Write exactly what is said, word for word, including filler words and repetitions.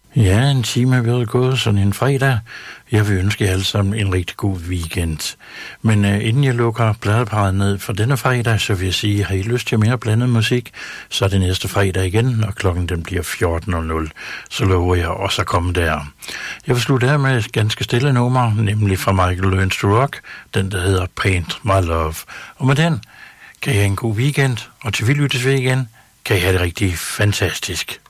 Ja, en time er ved gået sådan en fredag. Jeg vil ønske jer alle sammen en rigtig god weekend. Men uh, inden jeg lukker pladeparret ned for denne fredag, så vil jeg sige, har I lyst til mere blandet musik, så er det næste fredag igen, og klokken den bliver fjorten nul nul. Så lover jeg også at komme der. Jeg vil slutte her med et ganske stille nummer, nemlig fra Michael Learns to Rock, den der hedder Paint My Love. Og med den kan I have en god weekend, og til vi lyttes ved igen, kan I have det rigtig fantastisk.